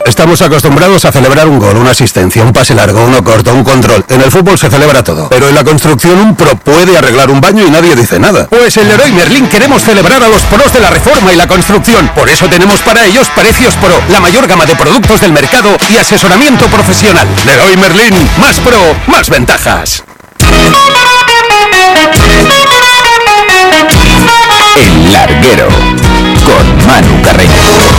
Estamos acostumbrados a celebrar un gol, una asistencia, un pase largo, uno corto, un control. En el fútbol se celebra todo. Pero en la construcción un pro puede arreglar un baño y nadie dice nada. Pues en Leroy Merlin queremos celebrar a los pros de la reforma y la construcción. Por eso tenemos para ellos precios pro, la mayor gama de productos del mercado y asesoramiento profesional. Leroy Merlin, más pro, más ventajas. El Larguero, con Manu Carreño.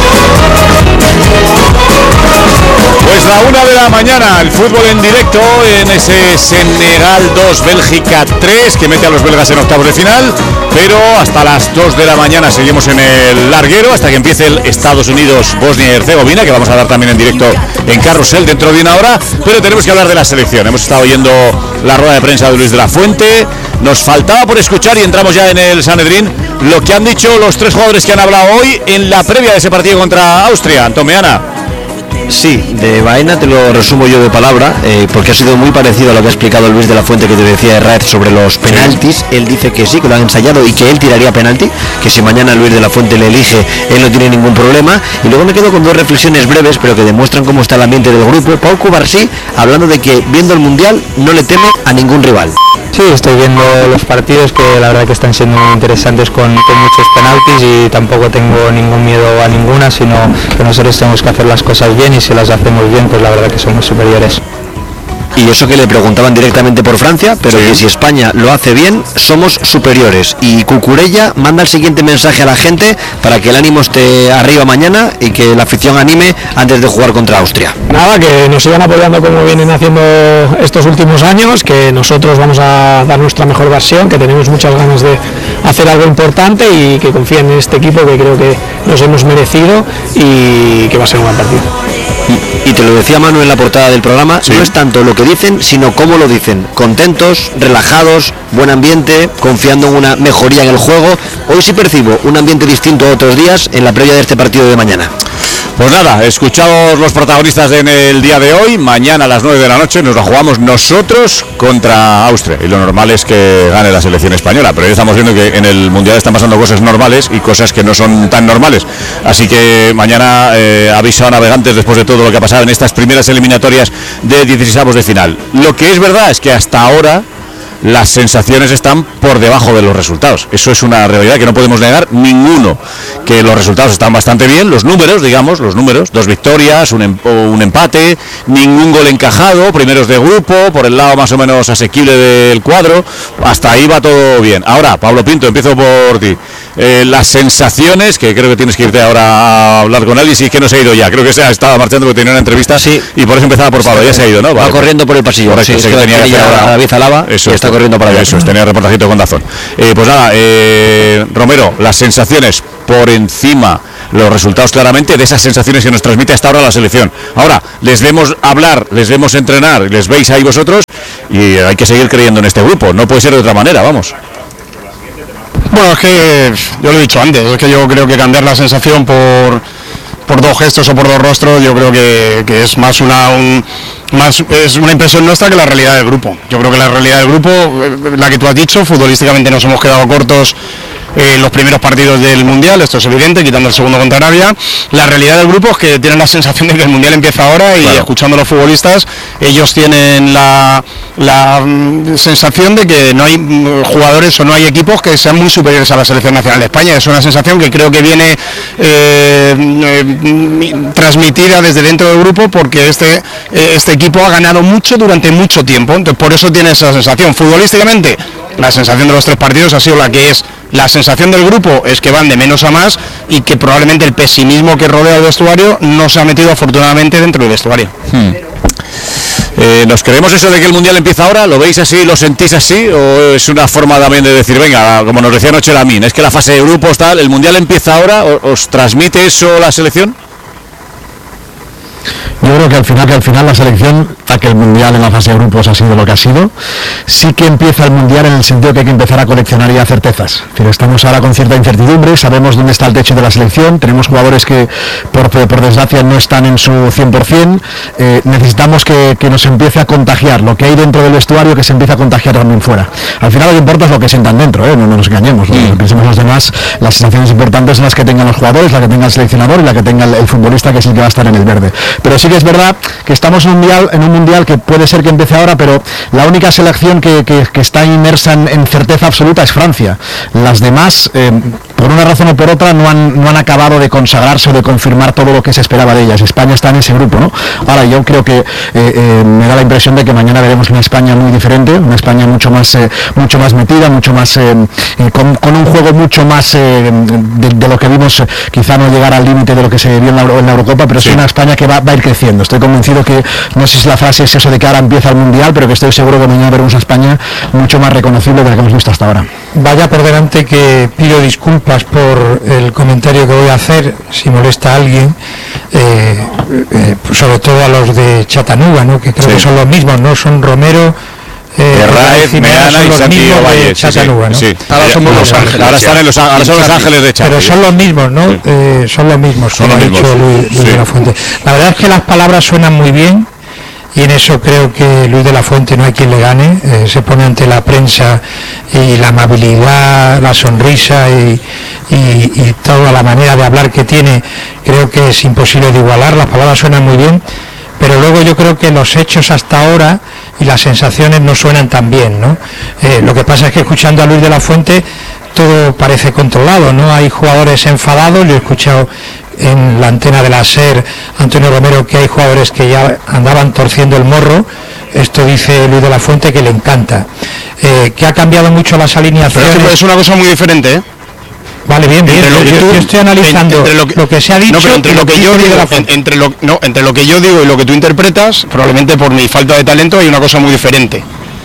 Pues la 1 de la mañana, el fútbol en directo en ese Senegal 2, Bélgica 3, que mete a los belgas en octavos de final, pero hasta las 2 de la mañana seguimos en el Larguero, hasta que empiece el Estados Unidos, Bosnia y Herzegovina, que vamos a dar también en directo en Carrusel dentro de una hora, pero tenemos que hablar de la selección. Hemos estado oyendo la rueda de prensa de Luis de la Fuente, nos faltaba por escuchar, y entramos ya en el Sanedrín, lo que han dicho los 3 jugadores que han hablado hoy en la previa de ese partido contra Austria. Antón Meana. Sí, de Baena te lo resumo yo de palabra, porque ha sido muy parecido a lo que ha explicado Luis de la Fuente, que te decía Herrera sobre los penaltis. Él dice que sí, que lo han ensayado y que él tiraría penalti, que si mañana Luis de la Fuente le elige, él no tiene ningún problema. Y luego me quedo con 2 reflexiones breves, pero que demuestran cómo está el ambiente del grupo. Pau Cubarsí, hablando de que viendo el Mundial no le teme a ningún rival. Sí, estoy viendo los partidos, que la verdad que están siendo muy interesantes con muchos penaltis, y tampoco tengo ningún miedo a ninguna, sino que nosotros tenemos que hacer las cosas bien, y si las hacemos bien, pues la verdad que somos superiores. Y eso que le preguntaban directamente por Francia, pero sí, que si España lo hace bien, somos superiores. Y Cucurella manda el siguiente mensaje a la gente para que el ánimo esté arriba mañana y que la afición anime antes de jugar contra Austria. Nada, que nos sigan apoyando como vienen haciendo estos últimos años, que nosotros vamos a dar nuestra mejor versión, que tenemos muchas ganas de hacer algo importante, y que confíen en este equipo, que creo que nos hemos merecido y que va a ser un gran partido. Y te lo decía Manu en la portada del programa, sí, no es tanto lo que dicen, sino cómo lo dicen. Contentos, relajados, buen ambiente, confiando en una mejoría en el juego. Hoy sí percibo un ambiente distinto a otros días en la previa de este partido de mañana. Pues nada, escuchados los protagonistas en el día de hoy. Mañana a las 9 de la noche nos la jugamos nosotros contra Austria, y lo normal es que gane la selección española, pero ya estamos viendo que en el Mundial están pasando cosas normales y cosas que no son tan normales, así que mañana aviso a navegantes después de todo lo que ha pasado en estas primeras eliminatorias de 16avos de final. Lo que es verdad es que hasta ahora las sensaciones están por debajo de los resultados. Eso es una realidad que no podemos negar ninguno, que los resultados están bastante bien, los números, 2 victorias, un empate, ningún gol encajado, primeros de grupo, por el lado más o menos asequible del cuadro, hasta ahí va todo bien. Ahora, Pablo Pinto, empiezo por ti. Las sensaciones, que creo que tienes que irte ahora a hablar con él, y si es que no se ha ido ya, creo que se ha estado marchando porque tenía una entrevista, sí, y por eso empezaba por Pablo, ya se ha ido, ¿no? Va corriendo por el pasillo. Correcto, sí, que tenía que a David Alaba, eso, y está corriendo para allá. Eso es, tenía reportajito con Dazón. Pues nada, Romero, las sensaciones por encima, los resultados claramente de esas sensaciones que nos transmite hasta ahora la selección. Ahora, les vemos hablar, les vemos entrenar, les veis ahí vosotros, y hay que seguir creyendo en este grupo, no puede ser de otra manera, vamos. Bueno, es que yo lo he dicho antes, es que yo creo que cambiar la sensación por 2 gestos o por 2 rostros, yo creo que es más es una impresión nuestra que la realidad del grupo. Yo creo que la realidad del grupo, la que tú has dicho, futbolísticamente nos hemos quedado cortos los primeros partidos del Mundial, esto es evidente, quitando el segundo contra Arabia. La realidad del grupo es que tienen la sensación de que el Mundial empieza ahora, y claro, escuchando a los futbolistas, ellos tienen la sensación de que no hay jugadores o no hay equipos que sean muy superiores a la selección nacional de España. Es una sensación que creo que viene transmitida desde dentro del grupo, porque este equipo ha ganado mucho durante mucho tiempo, entonces por eso tiene esa sensación. Futbolísticamente, la sensación de los 3 partidos ha sido la que es. La sensación del grupo es que van de menos a más, y que probablemente el pesimismo que rodea el vestuario no se ha metido afortunadamente dentro del vestuario. ¿Nos creemos eso de que el Mundial empieza ahora? ¿Lo veis así, lo sentís así? ¿O es una forma también de decir, venga, como nos decía anoche Lamin, es que la fase de grupos tal, el Mundial empieza ahora? ¿Os transmite eso la selección? Yo yo creo que al final la selección, a que el Mundial en la fase de grupos ha sido lo que ha sido, sí que empieza el Mundial en el sentido que hay que empezar a coleccionar ya certezas. Es decir, estamos ahora con cierta incertidumbre, sabemos dónde está el techo de la selección, tenemos jugadores que por desgracia no están en su 100%, necesitamos que nos empiece a contagiar lo que hay dentro del vestuario, que se empiece a contagiar también fuera. Al final lo que importa es lo que sientan dentro, no nos engañemos, pensemos los demás, las sensaciones importantes son las que tengan los jugadores, la que tenga el seleccionador y la que tenga el futbolista, que es el que va a estar en el verde. Pero sí que es verdad que estamos en un mundial que puede ser que empiece ahora, pero la única selección que está inmersa en certeza absoluta es Francia. Las demás, por una razón o por otra, no han acabado de consagrarse o de confirmar todo lo que se esperaba de ellas. España está en ese grupo, ¿no? Ahora, yo creo que me da la impresión de que mañana veremos una España muy diferente, una España mucho más metida, mucho más con un juego mucho más de lo que vimos, quizá no llegar al límite de lo que se vio en la Eurocopa, pero sí una España que va a ir creciendo. Estoy convencido que, no sé si la frase es eso de que ahora empieza el Mundial, pero que estoy seguro que mañana veremos una España mucho más reconocible de la que hemos visto hasta ahora. Vaya por delante que pido disculpas por el comentario que voy a hacer, si molesta a alguien, sobre todo a los de Chattanooga, ¿no? Que creo que son los mismos, ¿no? Son Romero, Raez, Meana y Santiago Valle, Chattanooga, ¿no? sí. Ahora somos Los Ángeles. Ahora son Los Ángeles de Chattanooga. Pero son los mismos, ¿no? Son los mismos, como ha dicho Luis de la Fuente. La verdad es que las palabras suenan muy bien, y en eso creo que Luis de la Fuente no hay quien le gane. Se pone ante la prensa, y la amabilidad, la sonrisa y toda la manera de hablar que tiene, creo que es imposible de igualar. Las palabras suenan muy bien, pero luego yo creo que los hechos hasta ahora y las sensaciones no suenan tan bien, ¿no? Lo que pasa es que escuchando a Luis de la Fuente todo parece controlado, ¿no? Hay jugadores enfadados. Yo he escuchado en la antena de la SER, Antonio Romero, que hay jugadores que ya andaban torciendo el morro. Esto dice Luis de la Fuente, que le encanta. Que ha cambiado mucho las alineaciones. Pero es una cosa muy diferente, ¿eh? Vale, bien. Yo estoy analizando lo que se ha dicho. No, pero entre lo que yo digo, entre lo que yo digo y lo que tú interpretas, probablemente por mi falta de talento, hay una cosa muy diferente.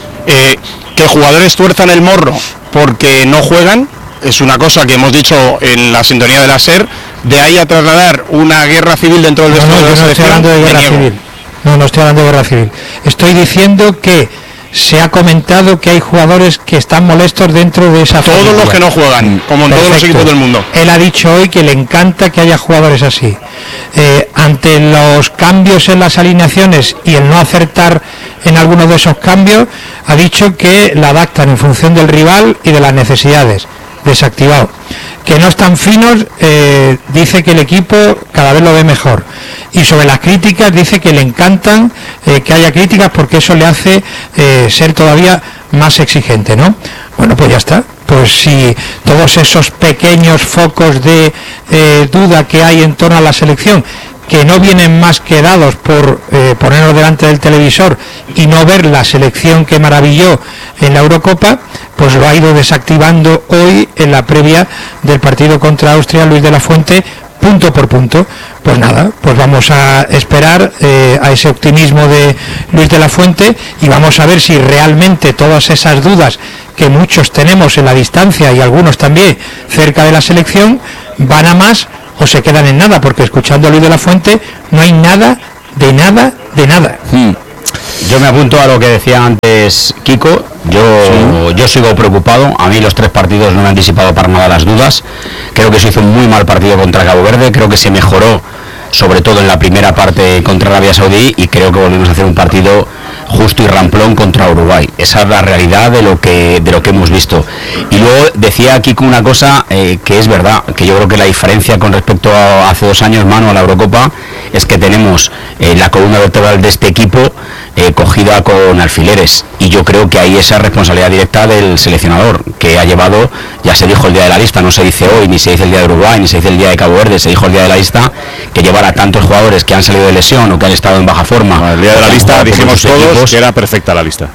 Que jugadores tuerzan el morro porque no juegan es una cosa que hemos dicho en la sintonía de la SER. De ahí a trasladar una guerra civil dentro del vestuario de la selección. No estoy hablando de guerra civil. No estoy hablando de guerra civil. Estoy diciendo que se ha comentado que hay jugadores que están molestos dentro de esa familia. Todos los que no juegan, como en todos los equipos del mundo. Él ha dicho hoy que le encanta que haya jugadores así. Ante los cambios en las alineaciones y el no acertar en algunos de esos cambios, ha dicho que la adaptan en función del rival y de las necesidades. Desactivado. Que no están finos, dice que el equipo cada vez lo ve mejor. Y sobre las críticas dice que le encantan que haya críticas, porque eso le hace ser todavía más exigente, ¿no? Bueno, pues ya está. Pues si todos esos pequeños focos de duda que hay en torno a la selección, que no vienen más que dados por ponernos delante del televisor y no ver la selección que maravilló en la Eurocopa, pues lo ha ido desactivando hoy en la previa del partido contra Austria, Luis de la Fuente, punto por punto. Pues nada, pues vamos a esperar a ese optimismo de Luis de la Fuente, y vamos a ver si realmente todas esas dudas que muchos tenemos en la distancia, y algunos también cerca de la selección, van a más o se quedan en nada, porque escuchando a Luis de la Fuente no hay nada, de nada, de nada. Yo me apunto a lo que decía antes Kiko. Yo sigo preocupado. A mí los 3 partidos no me han disipado para nada las dudas. Creo que se hizo un muy mal partido contra Cabo Verde. Creo que se mejoró, sobre todo en la primera parte contra Arabia Saudí, y creo que volvimos a hacer un partido justo y ramplón contra Uruguay. Esa es la realidad de lo que hemos visto. Y luego decía Kiko una cosa que es verdad, que yo creo que la diferencia con respecto a hace 2 años, Manu, a la Eurocopa, es que tenemos la columna vertebral de este equipo cogida con alfileres, y yo creo que ahí esa responsabilidad directa del seleccionador, que ha llevado, ya se dijo el día de la lista, no se dice hoy, ni se dice el día de Uruguay, ni se dice el día de Cabo Verde, se dijo el día de la lista, que llevar a tantos jugadores que han salido de lesión o que han estado en baja forma. El día de la lista dijimos todos que era perfecta la lista.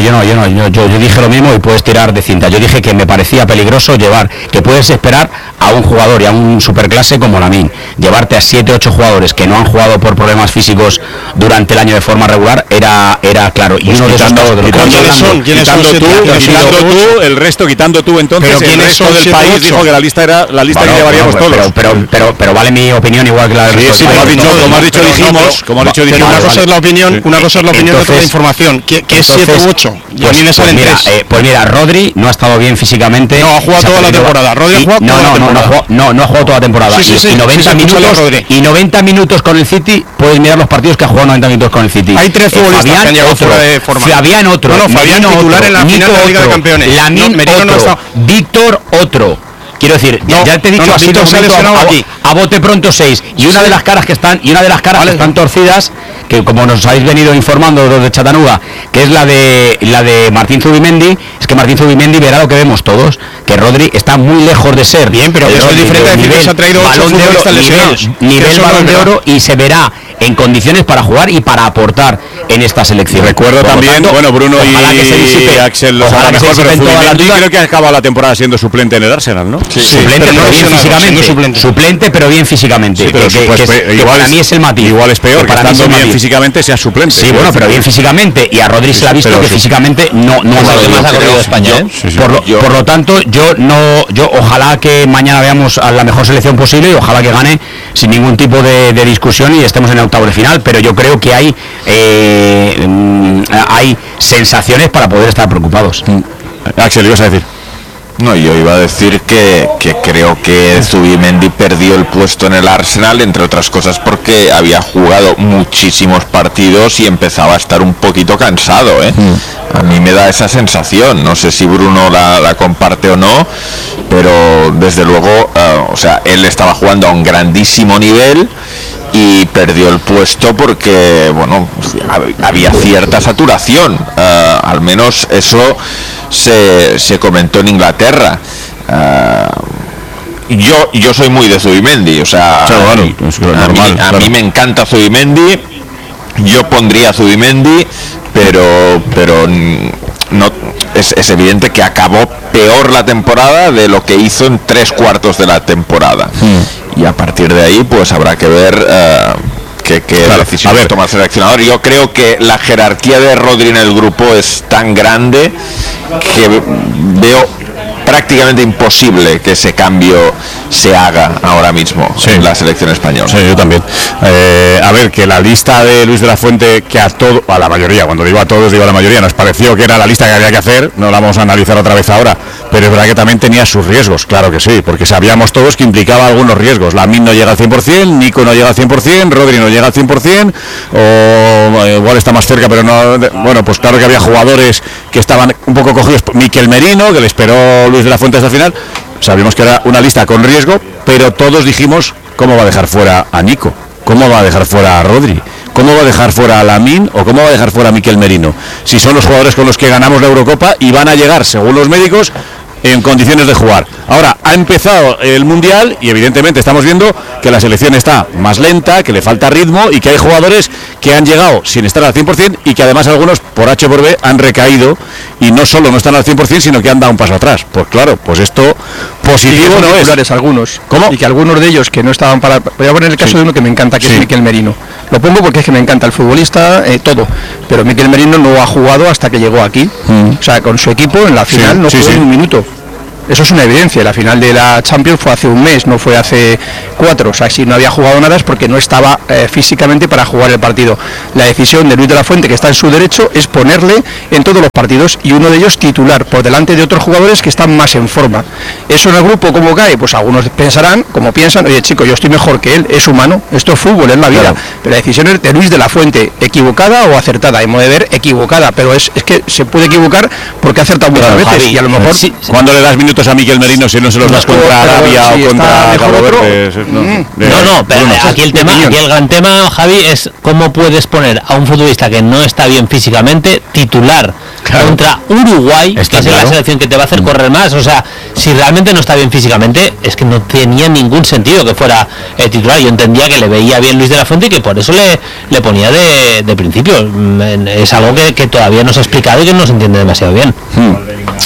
Yo dije lo mismo, y puedes tirar de cinta. Yo dije que me parecía peligroso llevar, que puedes esperar a un jugador y a un superclase como Lamine, llevarte a 7-8 jugadores que no han jugado por problemas físicos durante el año de forma regular, era claro. Y uno de esos casos, Quitando tú, el resto, quitando tú, entonces el resto del país dijo que la lista era la lista que llevaríamos todos. Pero vale mi opinión igual que la del resto. Como has dicho, dijimos. Una cosa es la opinión, y otra la información. ¿Qué es 7 u 8? Y a mí me salen 3. Pues mira, Rodri no ha estado bien físicamente. No, ha jugado toda la temporada. Rodri ha jugado toda la temporada. No ha jugado toda la temporada. Y 90 minutos con el City, puedes mirar los partidos que ha jugado 90 minutos con el City. Hay 3 futbolistas que han llegado fuera de forma. Fabián otro. Fabián titular en la final de la Liga de Campeones. Lamine otro. Víctor otro. Quiero decir, ya te he dicho así a bote pronto 6 y una de las caras que están están torcidas, que como nos habéis venido informando los de Chattanooga, que es la de Martín Zubimendi, es que Martín Zubimendi verá lo que vemos todos, que Rodri está muy lejos de ser. Bien, pero eso es diferente a decir que se ha traído 8 futbolistas lesionados. Nivel Balón de Oro, y se verá en condiciones para jugar y para aportar en esta selección. Recuerdo también, Bruno y Axel lo sabrán mejor, pero Zubimendi creo que ha acabado la temporada siendo suplente en el Arsenal, ¿no? Suplente, pero bien físicamente. Suplente, pero bien físicamente. Que para mí es el matiz. Igual es peor, que estando bien físicamente sea suplente. Sí, bueno, pero bien físicamente. Y a Rodri se le ha visto que físicamente no ha más ha corrido España. Por lo tanto, yo ojalá que mañana veamos a la mejor selección posible y ojalá que gane sin ningún tipo de discusión y estemos en el octavo de final. Pero yo creo que hay sensaciones para poder estar preocupados. Axel, ibas a decir. No, yo iba a decir que creo que Zubimendi perdió el puesto en el Arsenal, entre otras cosas porque había jugado muchísimos partidos y empezaba a estar un poquito cansado, ¿eh? A mí me da esa sensación, no sé si Bruno la comparte o no, pero desde luego, él estaba jugando a un grandísimo nivel y perdió el puesto porque, había cierta saturación, al menos eso se comentó en Inglaterra. Yo soy muy de Zubimendi, a mí me encanta Zubimendi, yo pondría Zubimendi, pero no es evidente que acabó peor la temporada de lo que hizo en 3/4 de la temporada. Y a partir de ahí pues habrá que ver qué decisión toma el seleccionador. Yo creo que la jerarquía de Rodri en el grupo es tan grande que veo prácticamente imposible que ese cambio se haga ahora mismo en la selección española. Sí, yo también. A ver, que la lista de Luis de la Fuente, que a la mayoría, cuando digo a todos, digo a la mayoría, nos pareció que era la lista que había que hacer, no la vamos a analizar otra vez ahora, pero es verdad que también tenía sus riesgos, claro que sí, porque sabíamos todos que implicaba algunos riesgos. Lamine no llega al 100%, Nico no llega al 100%, Rodri no llega al 100%, o igual está más cerca, pero no. Bueno, pues claro que había jugadores que estaban un poco cogidos. Mikel Merino, que le esperó Luis de la Fuente hasta el final. Sabíamos que era una lista con riesgo, pero todos dijimos, ¿cómo va a dejar fuera a Nico? ¿Cómo va a dejar fuera a Rodri? ¿Cómo va a dejar fuera a Lamine o cómo va a dejar fuera a Mikel Merino? Si son los jugadores con los que ganamos la Eurocopa y van a llegar, según los médicos, en condiciones de jugar. Ahora, ha empezado el Mundial y evidentemente estamos viendo que la selección está más lenta, que le falta ritmo y que hay jugadores que han llegado sin estar al 100% y que además algunos, por H por B, han recaído y no solo no están al 100%, sino que han dado un paso atrás. Pues claro, pues esto positivo no es. Algunos. ¿Cómo? Y que algunos de ellos que no estaban para... Voy a poner el caso de uno que me encanta, que es Mikel Merino. Lo pongo porque es que me encanta el futbolista, todo. Pero Mikel Merino no ha jugado hasta que llegó aquí. O sea, con su equipo en la final no jugó ni un minuto. Eso es una evidencia. La final de la Champions fue hace un mes, no fue hace 4. O sea, si no había jugado nada es porque no estaba físicamente para jugar el partido. La decisión de Luis de la Fuente, que está en su derecho, es ponerle en todos los partidos y uno de ellos titular por delante de otros jugadores que están más en forma. ¿Eso en el grupo cómo cae? Pues algunos pensarán, como piensan, oye chico, yo estoy mejor que él, es humano, esto es fútbol, es la vida. Claro. Pero la decisión es de Luis de la Fuente, equivocada o acertada. Hemos de ver equivocada, pero es que se puede equivocar porque ha acertado muchas veces, Javi, y a lo mejor... Cuando le das minutos a Mikel Merino, si no se los das contra Arabia o contra Cabo Verde. Pero aquí el gran tema, Javi, es cómo puedes poner a un futbolista que no está bien físicamente titular contra Uruguay, que es la selección que te va a hacer correr más. O sea, si realmente no está bien físicamente, es que no tenía ningún sentido que fuera titular. Yo entendía que le veía bien Luis de la Fuente y que por eso le ponía de principio. Es algo que todavía no se ha explicado y que no se entiende demasiado bien.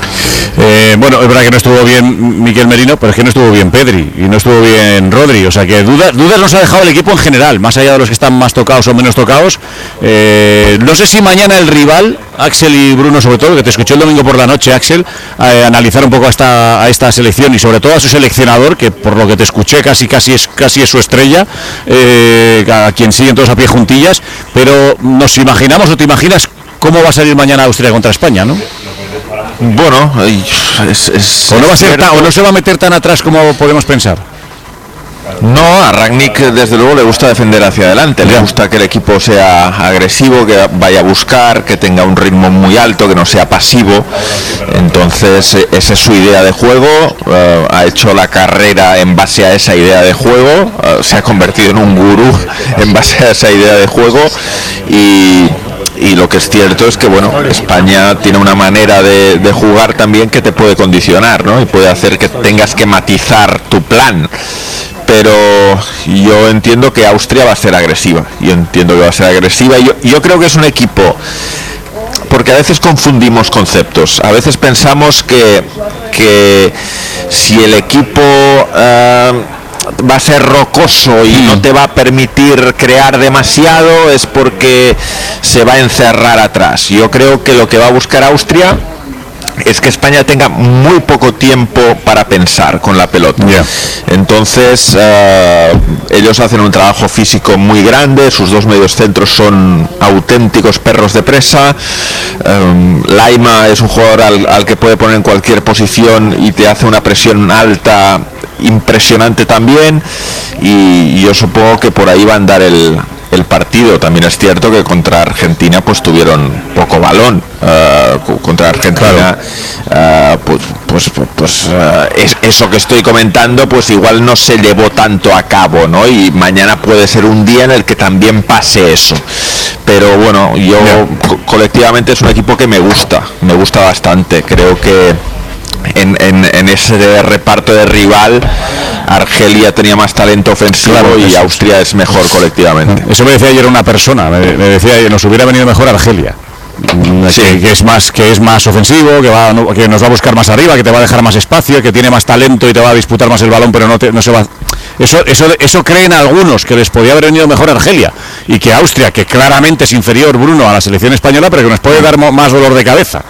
Bueno, es verdad que no estuvo bien Miquel Merino, pero es que no estuvo bien Pedri y no estuvo bien Rodri, o sea que dudas nos ha dejado el equipo en general, más allá de los que están más tocados o menos tocados. No sé si mañana el rival, Axel y Bruno sobre todo, que te escuché el domingo por la noche, Axel, analizar un poco a esta selección y sobre todo a su seleccionador, que por lo que te escuché casi es su estrella, a quien siguen todos a pie juntillas, pero nos imaginamos o te imaginas cómo va a salir mañana Austria contra España, ¿no? Bueno, o no va a ser o no se va a meter tan atrás como podemos pensar. No, a Rangnick desde luego le gusta defender hacia adelante, le gusta que el equipo sea agresivo, que vaya a buscar, que tenga un ritmo muy alto, que no sea pasivo. Entonces esa es su idea de juego, ha hecho la carrera en base a esa idea de juego, se ha convertido en un gurú en base a esa idea de juego y lo que es cierto es que bueno, España tiene una manera de jugar también que te puede condicionar, ¿no? Y puede hacer que tengas que matizar tu plan. Pero yo entiendo que Austria va a ser agresiva. Yo creo que es un equipo, porque a veces confundimos conceptos. A veces pensamos que si el equipo va a ser rocoso y no te va a permitir crear demasiado, es porque se va a encerrar atrás. Yo creo que lo que va a buscar Austria es que España tenga muy poco tiempo para pensar con la pelota. Entonces ellos hacen un trabajo físico muy grande, sus dos mediocentros son auténticos perros de presa. Laima es un jugador al que puede poner en cualquier posición y te hace una presión alta impresionante también, y yo supongo que por ahí va a andar el partido. También es cierto que contra Argentina pues tuvieron poco balón, contra Argentina, es eso que estoy comentando, pues igual no se llevó tanto a cabo, ¿no? Y mañana puede ser un día en el que también pase eso, pero bueno, yo colectivamente es un equipo que me gusta bastante. Creo que en ese reparto de rival, Argelia tenía más talento ofensivo, claro, y Austria es mejor colectivamente. Eso me decía ayer una persona, me decía que nos hubiera venido mejor Argelia. Sí. Que es más ofensivo, que nos va a buscar más arriba, que te va a dejar más espacio, que tiene más talento y te va a disputar más el balón, pero no se va. Eso creen algunos, que les podía haber venido mejor Argelia, y que Austria, que claramente es inferior, Bruno, a la selección española, pero que nos puede dar más dolor de cabeza.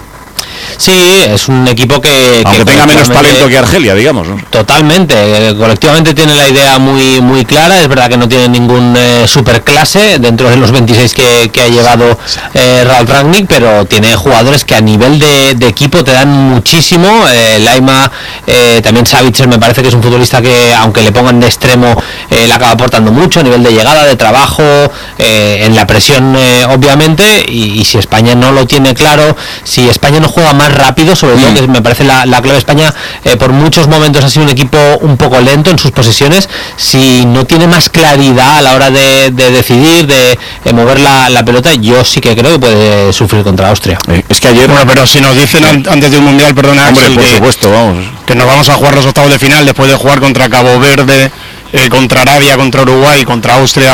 Sí, es un equipo que tenga menos talento que Argelia, digamos, ¿no? Totalmente, colectivamente tiene la idea muy clara. Es verdad que no tiene ningún superclase dentro de los 26 que ha llevado Ralf Rangnick, pero tiene jugadores que a nivel de equipo te dan muchísimo. Laima, también Savitzer me parece que es un futbolista que, aunque le pongan de extremo, le acaba aportando mucho a nivel de llegada, de trabajo, en la presión, obviamente, y si España no lo tiene claro, si España no juega más rápido, sobre todo, que me parece la clave de España, por muchos momentos ha sido un equipo un poco lento en sus posesiones. Si no tiene más claridad a la hora de decidir, de mover la pelota, yo sí que creo que puede sufrir contra Austria. Es que ayer, bueno, pero si nos dicen antes de un mundial, perdona, hombre, Axel, por supuesto, vamos, que nos vamos a jugar los octavos de final después de jugar contra Cabo Verde, contra Arabia, contra Uruguay, contra Austria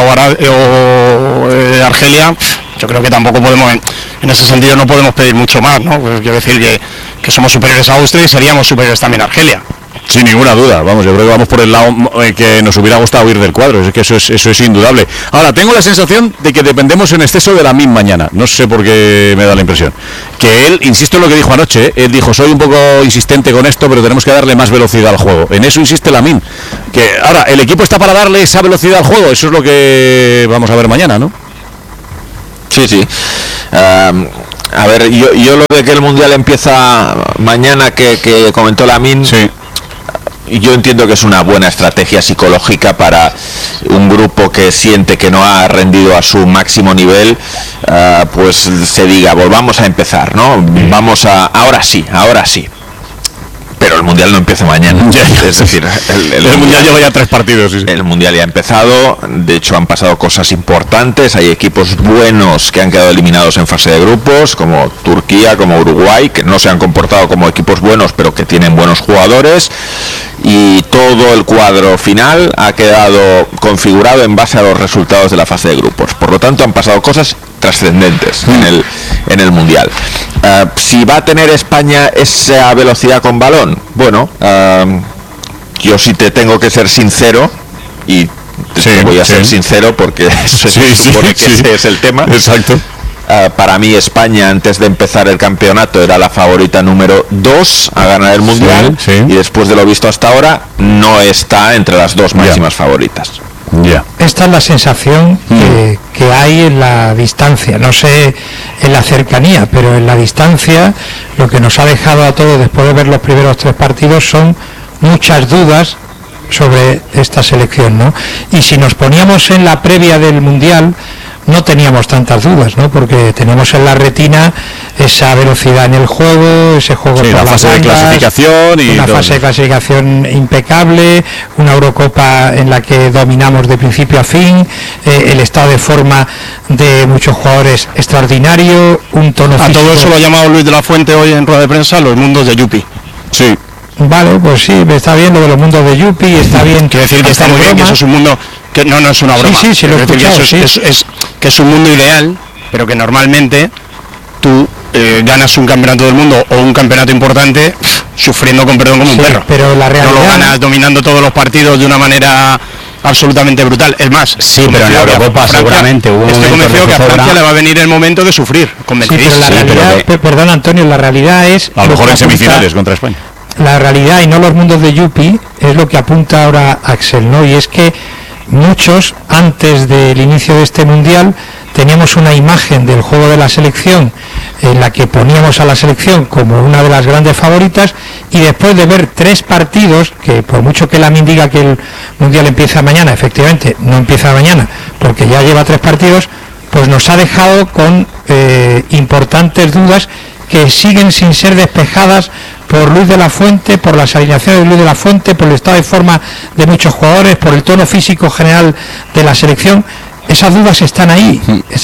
o Argelia, yo creo que tampoco podemos, en ese sentido no podemos pedir mucho más, ¿no? Pues quiero decir que somos superiores a Austria y seríamos superiores también a Argelia. Sin ninguna duda, vamos, yo creo que vamos por el lado que nos hubiera gustado ir del cuadro, es que eso es indudable. Ahora, tengo la sensación de que dependemos en exceso de Lamine mañana, no sé por qué me da la impresión. Que él, insisto en lo que dijo anoche, él dijo, soy un poco insistente con esto, pero tenemos que darle más velocidad al juego. En eso insiste Lamine. Que ahora, el equipo está para darle esa velocidad al juego, eso es lo que vamos a ver mañana, ¿no? Sí. A ver, yo lo de que el Mundial empieza mañana, que comentó Lamine, sí, yo entiendo que es una buena estrategia psicológica para un grupo que siente que no ha rendido a su máximo nivel, pues se diga, volvamos a empezar, ¿no? Ahora sí. Pero el Mundial no empieza mañana. Es decir, el Mundial lleva ya 3 partidos. Sí. El Mundial ya ha empezado. De hecho, han pasado cosas importantes. Hay equipos buenos que han quedado eliminados en fase de grupos, como Turquía, como Uruguay, que no se han comportado como equipos buenos, pero que tienen buenos jugadores. Y todo el cuadro final ha quedado configurado en base a los resultados de la fase de grupos. Por lo tanto, han pasado cosas trascendentes en el Mundial. Si va a tener España esa velocidad con balón, bueno, yo sí te tengo que ser sincero, y voy a ser sincero porque se supone que ese es el tema. Exacto. Para mí España, antes de empezar el campeonato, era la favorita número 2 a ganar el Mundial, y después de lo visto hasta ahora no está entre las 2 máximas favoritas. Esta es la sensación que hay en la distancia, no sé en la cercanía, pero en la distancia lo que nos ha dejado a todos después de ver los primeros 3 partidos son muchas dudas sobre esta selección, ¿no? Y si nos poníamos en la previa del Mundial no teníamos tantas dudas, ¿no? Porque tenemos en la retina esa velocidad en el juego, ese juego por la fase de clasificación y una fase de clasificación impecable, una Eurocopa en la que dominamos de principio a fin, el estado de forma de muchos jugadores extraordinario, un tono físico. A todo eso lo ha llamado Luis de la Fuente hoy en rueda de prensa los mundos de Yupi. Sí. Vale, pues sí, está bien lo de los mundos de Yupi, está bien. Quiere decir que está muy bien, que eso es un mundo que no es una broma. Sí, lo he escuchado, que es un mundo ideal, pero que normalmente tú ganas un campeonato del mundo o un campeonato importante sufriendo con perdón como un perro. Pero la realidad... No lo ganas dominando todos los partidos de una manera absolutamente brutal. Es más, pero en la Eurocopa seguramente hubo estoy convencido que a Francia le va a venir el momento de sufrir. Pero la realidad, perdón Antonio, la realidad es... A lo mejor en semifinales contra España. La realidad, y no los mundos de Yupi, es lo que apunta ahora Axel, ¿no? Y es que muchos, antes del inicio de este Mundial, teníamos una imagen del juego de la selección en la que poníamos a la selección como una de las grandes favoritas, y después de ver 3 partidos, que por mucho que Lamin diga que el Mundial empieza mañana, efectivamente no empieza mañana, porque ya lleva 3 partidos, pues nos ha dejado con importantes dudas que siguen sin ser despejadas por Luis de la Fuente, por las alineaciones de Luis de la Fuente, por el estado de forma de muchos jugadores, por el tono físico general de la selección. Esas dudas están ahí,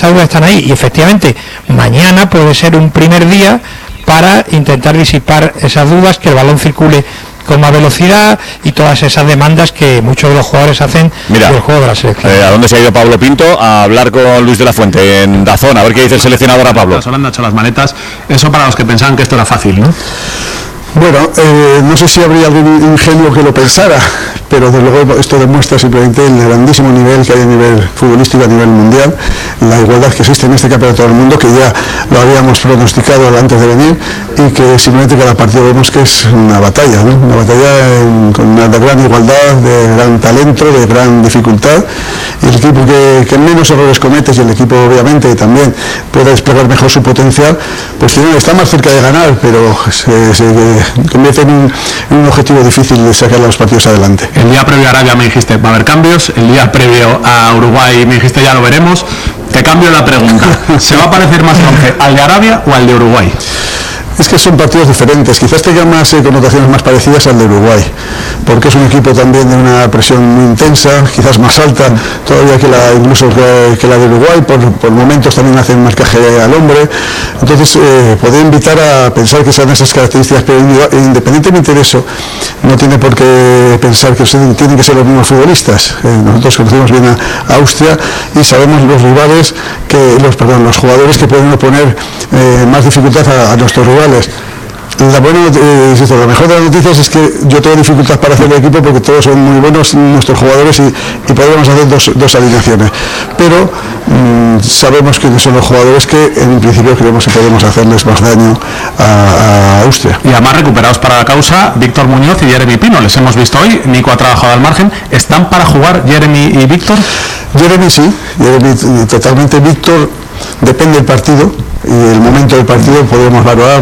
y efectivamente mañana puede ser un primer día para intentar disipar esas dudas, que el balón circule con más velocidad y todas esas demandas que muchos de los jugadores hacen del juego de la selección. ¿A dónde se ha ido Pablo Pinto? A hablar con Luis de la Fuente en Dazón, a ver qué dice el seleccionador a Pablo. Holanda ha hecho las maletas, eso para los que pensaban que esto era fácil, ¿no? Bueno, no sé si habría algún ingenuo que lo pensara, pero desde luego esto demuestra simplemente el grandísimo nivel que hay a nivel futbolístico, a nivel mundial, la igualdad que existe en este campeonato del mundo, que ya lo habíamos pronosticado antes de venir, y que simplemente cada partido vemos que es una batalla, ¿no? Una batalla con una gran igualdad, de gran talento, de gran dificultad, y el equipo que menos errores comete, y el equipo obviamente también puede desplegar mejor su potencial, pues está más cerca de ganar, pero se convierte en un objetivo difícil de sacar los partidos adelante. El día previo a Arabia me dijiste va a haber cambios, el día previo a Uruguay me dijiste ya lo veremos. Te cambio la pregunta, ¿se va a parecer más al de Arabia o al de Uruguay? Es que son partidos diferentes, quizás tengan más connotaciones más parecidas al de Uruguay, porque es un equipo también de una presión muy intensa, quizás más alta todavía incluso que la de Uruguay, por momentos también hacen marcaje al hombre, entonces podría invitar a pensar que sean esas características, pero independientemente de eso, no tiene por qué pensar que tienen que ser los mismos futbolistas. Nosotros conocemos bien a Austria y sabemos los rivales, los jugadores que pueden oponer más dificultad a nuestros rivales. La mejor de las noticias es que yo tengo dificultad para hacer el equipo porque todos son muy buenos nuestros jugadores y podemos hacer dos alineaciones, pero sabemos que son los jugadores que en principio creemos que podemos hacerles más daño a Austria. Y además recuperados para la causa Víctor Muñoz y Jeremy Pino, les hemos visto hoy, Nico ha trabajado al margen. ¿Están para jugar Jeremy y Víctor? Jeremy sí, Jeremy totalmente. Víctor depende del partido y el momento del partido podemos valorar